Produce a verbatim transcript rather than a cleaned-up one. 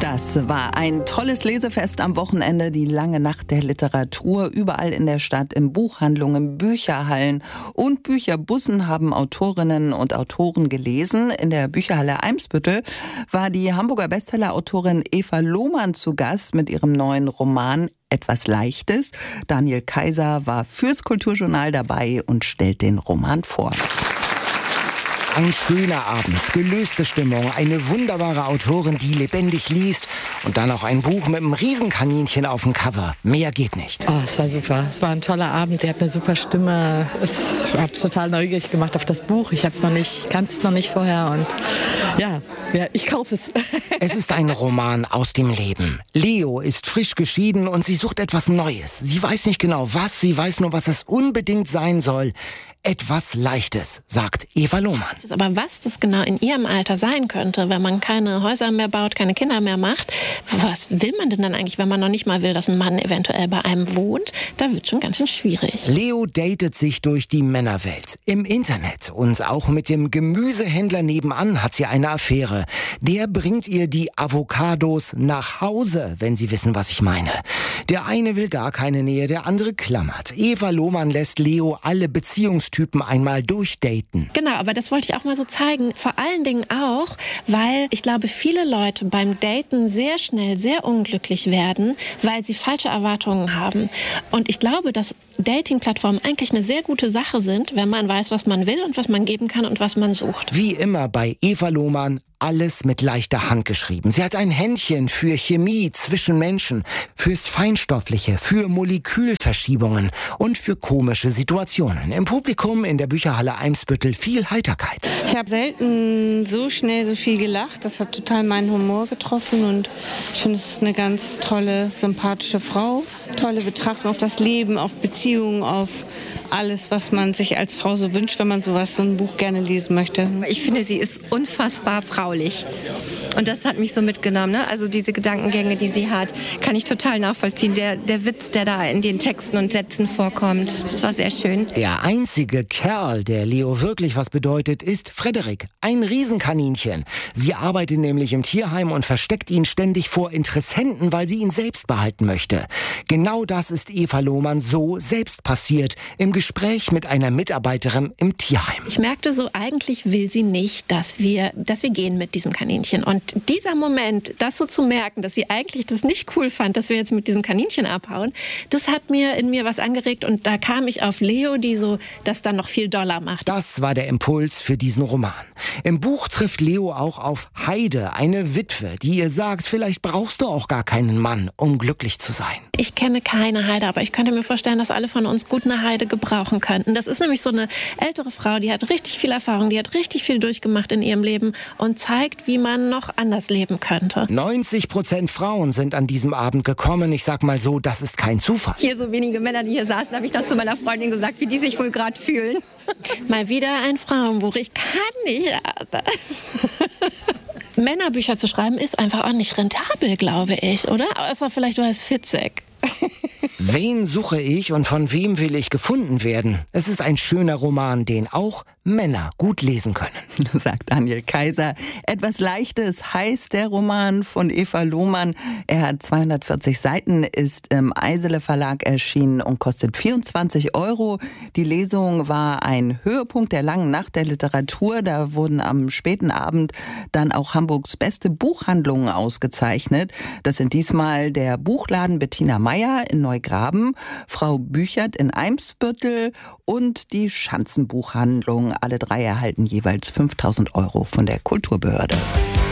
Das war ein tolles Lesefest am Wochenende, die lange Nacht der Literatur. Überall in der Stadt, in Buchhandlungen, Bücherhallen und Bücherbussen haben Autorinnen und Autoren gelesen. In der Bücherhalle Eimsbüttel war die Hamburger Bestsellerautorin Eva Lohmann zu Gast mit ihrem neuen Roman Etwas Leichtes. Daniel Kaiser war fürs Kulturjournal dabei und stellt den Roman vor. Ein schöner Abend, gelöste Stimmung, eine wunderbare Autorin, die lebendig liest und dann auch ein Buch mit einem Riesenkaninchen auf dem Cover. Mehr geht nicht. Oh, es war super. Es war ein toller Abend. Sie hat eine super Stimme. Es hat total neugierig gemacht auf das Buch. Ich habe es noch nicht, kannte es noch nicht vorher und ja, ja, ich kaufe es. Es ist ein Roman aus dem Leben. Leo ist frisch geschieden und sie sucht etwas Neues. Sie weiß nicht genau was, sie weiß nur, was es unbedingt sein soll. Etwas Leichtes, sagt Eva Lohmann. Aber was das genau in ihrem Alter sein könnte, wenn man keine Häuser mehr baut, keine Kinder mehr macht, was will man denn dann eigentlich, wenn man noch nicht mal will, dass ein Mann eventuell bei einem wohnt? Da wird schon ganz schön schwierig. Leo datet sich durch die Männerwelt. Im Internet und auch mit dem Gemüsehändler nebenan hat sie eine Affäre. Der bringt ihr die Avocados nach Hause, wenn Sie wissen, was ich meine. Der eine will gar keine Nähe, der andere klammert. Eva Lohmann lässt Leo alle Beziehungstypen einmal durchdaten. Genau, aber das wollte ich auch mal so zeigen. Vor allen Dingen auch, weil ich glaube, viele Leute beim Daten sehr schnell sehr unglücklich werden, weil sie falsche Erwartungen haben. Und ich glaube, dass Dating-Plattformen eigentlich eine sehr gute Sache sind, wenn man weiß, was man will und was man geben kann und was man sucht. Wie immer bei Eva Lohmann, alles mit leichter Hand geschrieben. Sie hat ein Händchen für Chemie zwischen Menschen, fürs Feinstoffliche, für Molekülverschiebungen und für komische Situationen. Im Publikum in der Bücherhalle Eimsbüttel viel Heiterkeit. Ich habe selten so schnell so viel gelacht. Das hat total meinen Humor getroffen und ich finde, es ist eine ganz tolle, sympathische Frau. Tolle Betrachtung auf das Leben, auf Beziehungen, auf alles, was man sich als Frau so wünscht, wenn man sowas, so ein Buch gerne lesen möchte. Ich finde, sie ist unfassbar fraulich. Und das hat mich so mitgenommen. Ne? Also diese Gedankengänge, die sie hat, kann ich total nachvollziehen. Der, der Witz, der da in den Texten und Sätzen vorkommt, das war sehr schön. Der einzige Kerl, der Leo wirklich was bedeutet, ist Frederik, ein Riesenkaninchen. Sie arbeitet nämlich im Tierheim und versteckt ihn ständig vor Interessenten, weil sie ihn selbst behalten möchte. Genau das ist Eva Lohmann so selbst passiert im Gespräch mit einer Mitarbeiterin im Tierheim. Ich merkte so, eigentlich will sie nicht, dass wir, dass wir gehen mit diesem Kaninchen. Und dieser Moment, das so zu merken, dass sie eigentlich das nicht cool fand, dass wir jetzt mit diesem Kaninchen abhauen, das hat mir in mir was angeregt. Und da kam ich auf Leo, die so das dann noch viel doller macht. Das war der Impuls für diesen Roman. Im Buch trifft Leo auch auf Heide, eine Witwe, die ihr sagt, vielleicht brauchst du auch gar keinen Mann, um glücklich zu sein. Ich kenne keine Heide, aber ich könnte mir vorstellen, dass alle von uns gut eine Heide gebrauchen könnten. Das ist nämlich so eine ältere Frau, die hat richtig viel Erfahrung, die hat richtig viel durchgemacht in ihrem Leben und zeigt, wie man noch anders leben könnte. neunzig Prozent Frauen sind an diesem Abend gekommen. Ich sag mal so, das ist kein Zufall. Hier so wenige Männer, die hier saßen, habe ich noch zu meiner Freundin gesagt, wie die sich wohl gerade fühlen. Mal wieder ein Frauenbuch. Ich kann nicht anders. Männerbücher zu schreiben ist einfach auch nicht rentabel, glaube ich, oder? Außer vielleicht du heißt Fitzek. Wen suche ich und von wem will ich gefunden werden? Es ist ein schöner Roman, den auch Männer gut lesen können. Sagt Daniel Kaiser. Etwas Leichtes heißt der Roman von Eva Lohmann. Er hat zweihundertvierzig Seiten, ist im Eisele Verlag erschienen und kostet vierundzwanzig Euro. Die Lesung war ein Höhepunkt der langen Nacht der Literatur. Da wurden am späten Abend dann auch Hamburgs beste Buchhandlungen ausgezeichnet. Das sind diesmal der Buchladen Bettina Meyer in Neugraben, Frau Büchert in Eimsbüttel und die Schanzenbuchhandlung. Alle drei erhalten jeweils fünftausend Euro von der Kulturbehörde.